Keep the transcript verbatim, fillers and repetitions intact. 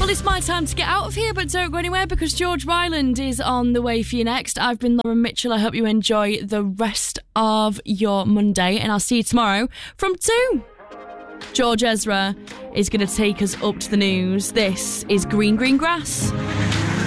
Well, it's my time to get out of here, but don't go anywhere because George Ryland is on the way for you next. I've been Lauren Mitchell. I hope you enjoy the rest of your Monday, and I'll see you tomorrow from two. George Ezra is going to take us up to the news. This is Green Green Grass.